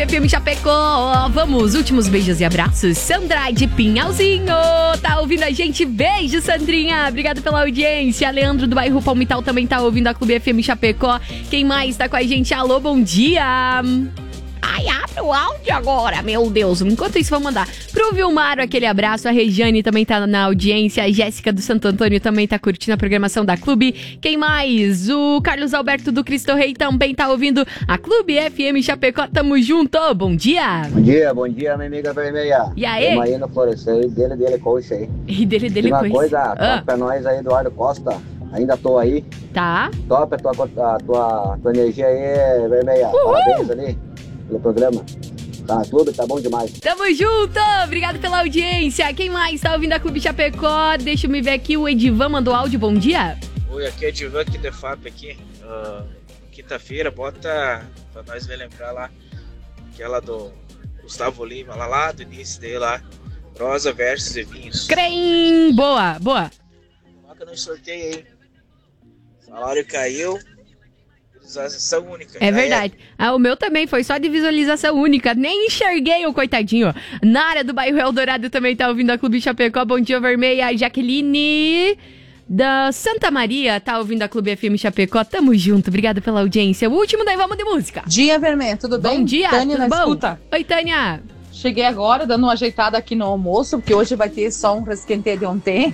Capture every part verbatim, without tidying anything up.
F M Chapecó. Vamos, últimos beijos e abraços. Sandra de Pinhalzinho tá ouvindo a gente. Beijo, Sandrinha. Obrigado pela audiência. Leandro do bairro Palmital também tá ouvindo a Clube F M Chapecó. Quem mais tá com a gente? Alô, bom dia. Ai, abre o áudio agora, meu Deus. Enquanto isso, vamos mandar pro Vilmar aquele abraço. A Regiane também tá na audiência. A Jéssica do Santo Antônio também tá curtindo a programação da Clube. Quem mais? O Carlos Alberto do Cristo Rei também tá ouvindo a Clube F M Chapecó. Tamo junto. Bom dia. Bom dia, bom dia, minha amiga vermelha. E aí? Tamo aí no florescer, dele, dele, coxa aí. E dele, dele, Uma coisa. coisa, Ah. top pra nós aí, Eduardo Costa. Ainda tô aí. Tá. Top a tua, a tua, tua energia aí, vermelha. Uhul. Parabéns ali pelo programa. Tá, tudo tá bom demais. Tamo junto! Obrigado pela audiência. Quem mais tá ouvindo a Clube Chapecó? Deixa eu me ver aqui. O Edivan mandou áudio. Bom dia. Oi, aqui é Edivan aqui da F A P aqui. Uh, quinta-feira, bota pra nós ver lembrar lá aquela do Gustavo Lima, lá, lá do início dele lá. Prosa, versos e vinhos. Crem! Boa, boa. Coloca no sorteio aí. Salário caiu. Visualização única. É verdade. Ah, o meu também foi só de visualização única. Nem enxerguei o coitadinho. Nara do bairro Eldorado também tá ouvindo a Clube Chapecó. Bom dia, vermelha. A Jaqueline da Santa Maria tá ouvindo a Clube F M Chapecó. Tamo junto. Obrigada pela audiência. O último, daí vamos de música. Dia, vermelho. Tudo bem? Bom dia. Tânia tudo na bom? escuta. Oi, Tânia. Cheguei agora, dando uma ajeitada aqui no almoço, porque hoje vai ter só um resquenteio de ontem.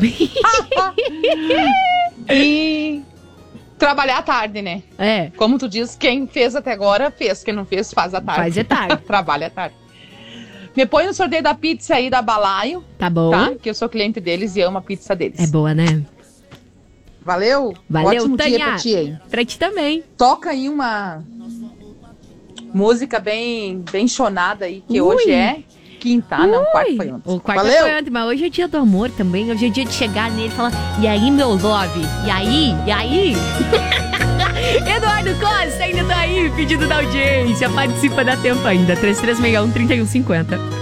E trabalhar à tarde, né? É. Como tu diz, quem fez até agora, fez. Quem não fez, faz à tarde. Faz à tarde. Trabalha à tarde. Me põe no sorteio da pizza aí da Balaio, Tá bom. tá? Que eu sou cliente deles e amo a pizza deles. É boa, né? Valeu? Valeu, Ótimo Tânia. dia pra ti aí. Pra ti também. Toca aí uma música bem, bem chonada aí, que Ui. hoje é quinta, ah, não, quarto foi ontem. O quarto Valeu? foi ontem, mas hoje é dia do amor também. Hoje é dia de chegar nele e falar: e aí, meu love? E aí? E aí? Eduardo Costa ainda tá aí, pedido da audiência. Participa, dá tempo ainda. três três seis um, três um cinco zero.